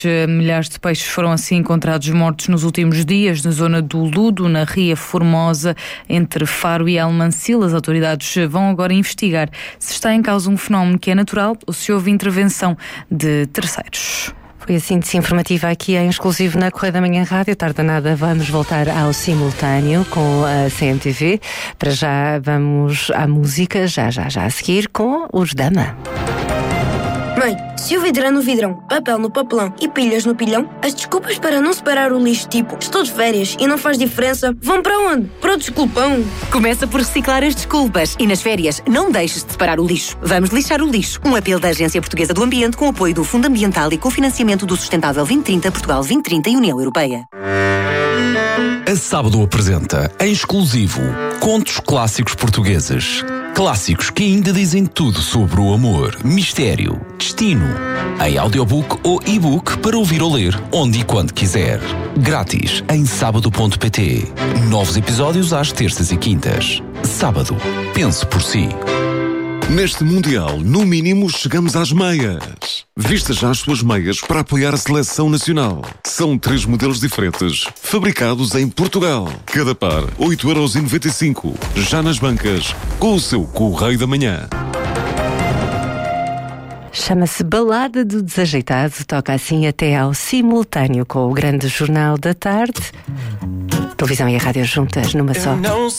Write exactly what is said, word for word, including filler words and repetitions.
Milhares de peixes foram assim encontrados mortos nos últimos dias na zona do Ludo, na Ria Formosa, entre Faro e Almancil. As autoridades vão agora investigar se está em causa um fenómeno que é natural ou se houve intervenção de terceiros. Foi a síntese informativa aqui em exclusivo na Correio da Manhã Rádio. Tarde nada, vamos voltar ao simultâneo com a C M T V. Para já vamos à música, já, já, já a seguir com os Dama. Mãe, se o vidrão no vidrão, papel no papelão e pilhas no pilhão, as desculpas para não separar o lixo, tipo estou de férias e não faz diferença, vão para onde? Para o desculpão. Começa por reciclar as desculpas e nas férias não deixes de separar o lixo. Vamos lixar o lixo. Um apelo da Agência Portuguesa do Ambiente com apoio do Fundo Ambiental e cofinanciamento do Sustentável vinte trinta, Portugal vinte trinta e União Europeia. A Sábado apresenta, em exclusivo, contos clássicos portugueses. Clássicos que ainda dizem tudo sobre o amor, mistério, destino. Em audiobook ou e-book para ouvir ou ler, onde e quando quiser. Grátis em sábado ponto pt. Novos episódios às terças e quintas. Sábado, pense por si. Neste Mundial, no mínimo, chegamos às meias. Vista já as suas meias para apoiar a seleção nacional. São três modelos diferentes, fabricados em Portugal. Cada par, oito euros e noventa e cinco. Já nas bancas, com o seu Correio da Manhã. Chama-se Balada do Desajeitado. Toca assim até ao simultâneo com o grande Jornal da Tarde. Televisão e a rádio juntas numa só.